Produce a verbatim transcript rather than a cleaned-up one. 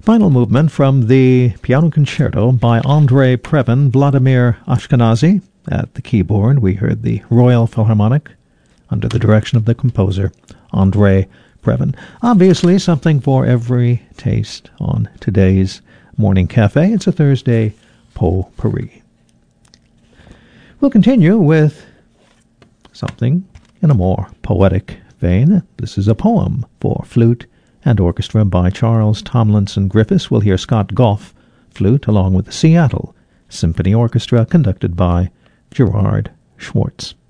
Final movement from the Piano Concerto by Andrei Previn, Vladimir Ashkenazy. At the keyboard, we heard the Royal Philharmonic under the direction of the composer, Andrei Previn. Obviously, something for every taste on today's Morning Cafe. It's a Thursday potpourri. We'll continue with something in a more poetic vein. This is a poem for flute and orchestra by Charles Tomlinson Griffiths. We'll hear Scott Goff, flute, along with the Seattle Symphony Orchestra, conducted by Gerard Schwartz.